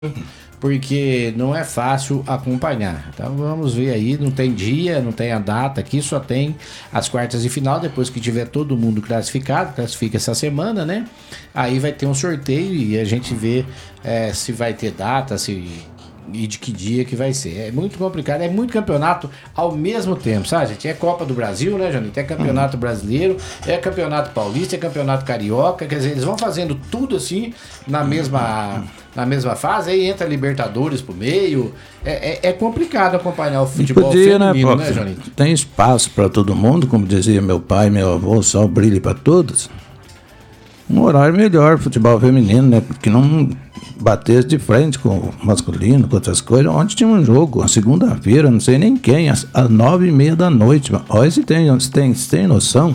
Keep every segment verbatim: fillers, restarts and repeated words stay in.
porque não é fácil acompanhar. Então vamos ver aí, não tem dia, não tem a data aqui, só tem as quartas de final, depois que tiver todo mundo classificado, classifica essa semana, né? Aí vai ter um sorteio e a gente vê é, se vai ter data, se... e de que dia que vai ser. É muito complicado, é muito campeonato ao mesmo tempo, sabe, gente? É Copa do Brasil, né, Janito? É campeonato brasileiro, é campeonato paulista, é campeonato carioca, quer dizer, eles vão fazendo tudo assim na mesma, na mesma fase, aí entra Libertadores pro meio. É, é, é complicado acompanhar o futebol podia, feminino, né, né, Janito? Tem espaço para todo mundo, como dizia meu pai e meu avô, só brilho para todos. Um horário melhor pro futebol feminino, né? Que não batesse de frente com o masculino, com outras coisas. Ontem tinha um jogo, a segunda-feira, não sei nem quem, às, às nove e meia da noite. Olha se tem, se tem, se tem noção.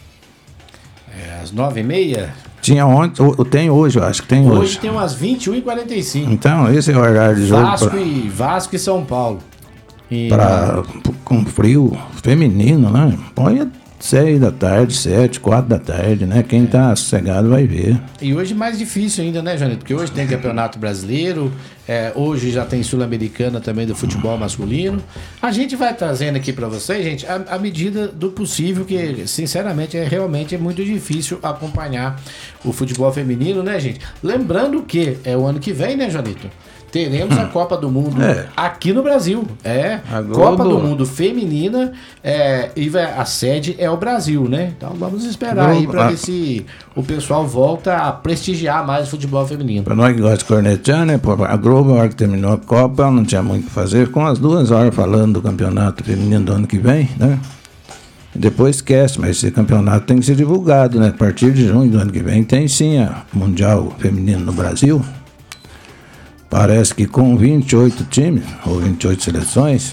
É, às nove e meia? Tinha ontem, ou tem hoje, eu acho que tem hoje. Hoje tem umas vinte e uma e quarenta e cinco. Então, esse é o horário de jogo. Vasco, pra, e, Vasco e São Paulo. E pra, com frio feminino, né? Põe seis da tarde, sete, quatro da tarde, né? Quem tá sossegado vai ver. E hoje mais difícil ainda, né, Janito? Porque hoje tem Campeonato Brasileiro, é, hoje já tem Sul-Americana também do futebol masculino. A gente vai trazendo aqui pra vocês, gente, a, a medida do possível, que sinceramente é realmente é muito difícil acompanhar o futebol feminino, né, gente? Lembrando que é o ano que vem, né, Janito? Teremos a Copa do Mundo é. aqui no Brasil. É, a Copa do Mundo feminina, é, e a sede é o Brasil, né? Então vamos esperar Globo, aí para ver se o pessoal volta a prestigiar mais o futebol feminino. Para nós que gostamos de cornetear, né? A Globo, a hora que terminou a Copa, ela não tinha muito o que fazer, com as duas horas falando do campeonato feminino do ano que vem, né? Depois esquece, mas esse campeonato tem que ser divulgado, né? A partir de junho do ano que vem tem sim a Mundial Feminino no Brasil. Parece que com vinte e oito times, ou vinte e oito seleções,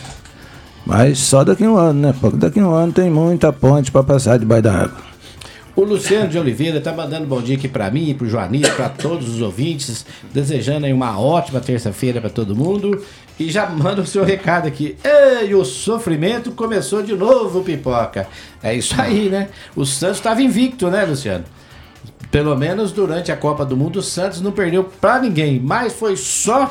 mas só daqui a um ano, né? Porque daqui a um ano tem muita ponte para passar debaixo da água. O Luciano de Oliveira tá mandando bom dia aqui para mim, pro Joanito, para todos os ouvintes, desejando aí uma ótima terça-feira para todo mundo. E já manda o seu recado aqui. Ei, o sofrimento começou de novo, Pipoca. É isso aí, né? O Santos estava invicto, né, Luciano? Pelo menos durante a Copa do Mundo, o Santos não perdeu pra ninguém, mas foi só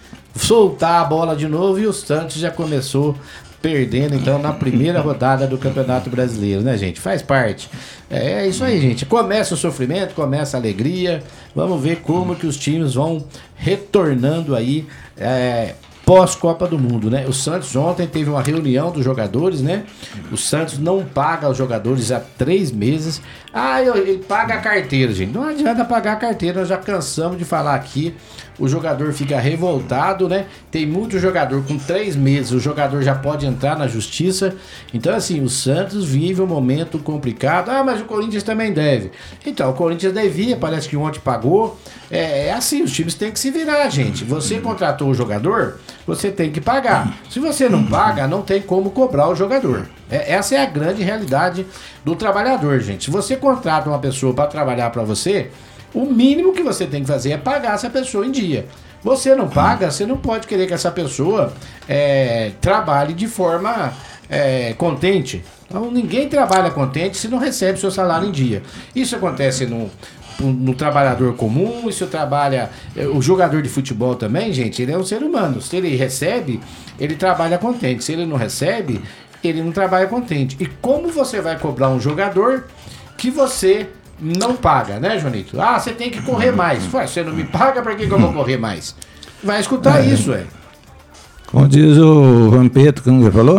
soltar a bola de novo e o Santos já começou perdendo, então, na primeira rodada do Campeonato Brasileiro, né, gente? Faz parte. É isso aí, gente. Começa o sofrimento, começa a alegria. Vamos ver como que os times vão retornando aí é, pós-Copa do Mundo, né? O Santos ontem teve uma reunião dos jogadores, né? O Santos não paga os jogadores há três meses. Ah, ele paga a carteira, gente. Não adianta pagar a carteira, nós já cansamos de falar aqui. O jogador fica revoltado, né? Tem muito jogador com três meses, o jogador já pode entrar na justiça. Então, assim, o Santos vive um momento complicado. Ah, mas o Corinthians também deve. Então, o Corinthians devia, parece que ontem pagou. É, é assim, os times têm que se virar, gente. Você contratou o jogador, você tem que pagar. Se você não paga, não tem como cobrar o jogador. É, essa é a grande realidade do trabalhador, gente. Se você contrata uma pessoa para trabalhar para você, o mínimo que você tem que fazer é pagar essa pessoa em dia. Você não paga, você não pode querer que essa pessoa é, trabalhe de forma é, contente. Então, ninguém trabalha contente se não recebe seu salário em dia. Isso acontece no, no trabalhador comum, isso trabalha... O jogador de futebol também, gente, ele é um ser humano. Se ele recebe, ele trabalha contente. Se ele não recebe, ele não trabalha contente. E como você vai cobrar um jogador que você não paga, né, Joanito? Ah, você tem que correr mais. Ué, você não me paga, pra que, que eu vou correr mais? Vai escutar é, isso, é. Como diz o Vampeta, como você falou?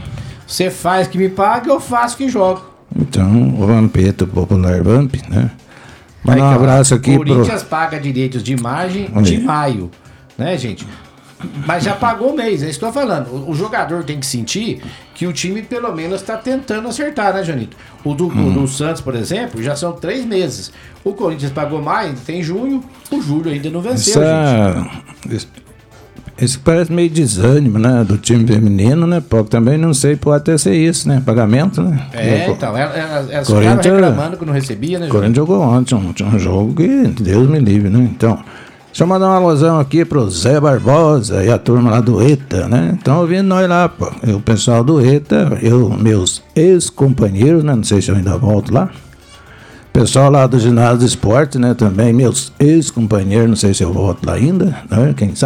Você faz que me paga, eu faço que jogo. Então, o Vampeta, o popular Vamp, né? Manda um abraço aqui pro... Corinthians paga direitos de imagem Onde? de maio, né, gente? Mas já pagou o mês, é isso que eu tô falando. O, o jogador tem que sentir que o time pelo menos está tentando acertar, né, Janito? O do, hum. o do Santos, por exemplo, já são três meses. O Corinthians pagou mais, tem junho, o julho ainda não venceu, Essa... gente. Isso parece meio desânimo, né, do time feminino, né? Porque também não sei, pode até ser isso, né? Pagamento, né? É, eu, então, elas ficaram reclamando que não recebia, né, Janito? O Corinthians jogou ontem, um, um jogo que Deus me livre, né? Então... Deixa eu mandar uma alusão aqui pro Zé Barbosa e a turma lá do ETA, né? Estão ouvindo nós lá, pô. E o pessoal do ETA, eu, meus ex-companheiros, né? Não sei se eu ainda volto lá. O Pessoal lá do Ginásio do Esporte, né, também, meus ex-companheiros, não sei se eu volto lá ainda, né, quem sabe.